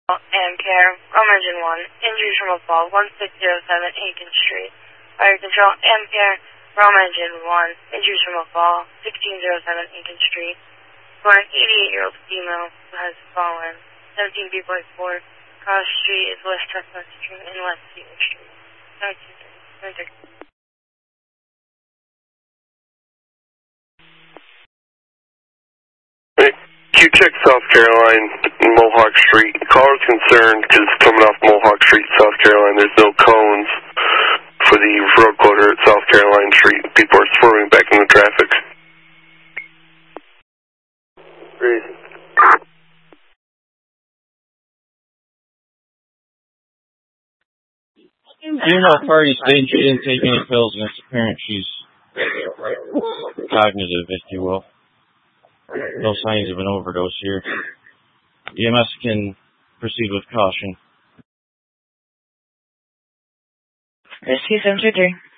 Amcare, Rome Engine 1, injuries from a fall, 1607 Aiken Street. Fire Control, Amcare, Rome Engine 1, injuries from a fall, 1607 Aiken Street. For an 88-year-old female who has fallen, 17 people report. Cross Street is West Chestnut Street and West Cedar Street. 1930. Q-Check, South Carolina, Mohawk Street. Caller's concerned because coming off Mohawk Street, South Carolina, there's no cones for the road closure at South Carolina Street. People are swerving back into traffic. Reason. Female party stated she didn't take any pills, and it's apparent she's cognitive, if you will. No signs of an overdose here. EMS can proceed with caution. Rescue 723.